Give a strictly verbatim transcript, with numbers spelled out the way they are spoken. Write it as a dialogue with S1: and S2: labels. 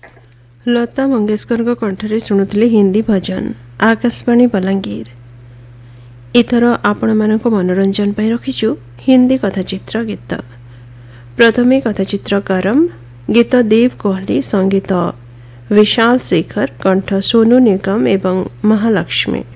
S1: लता मंगेशकर कंठरे शुणुले हिंदी भजन Akashvani Balangir. Ether आपण मानक मनोरंजन पर रखीचु हिंदी कथाचित्र गीत। प्रथमे कथाचित्र करम, गीत देव कोहली, संगीत विशाल शेखर, कंठ सोनू निगम एवं महालक्ष्मी।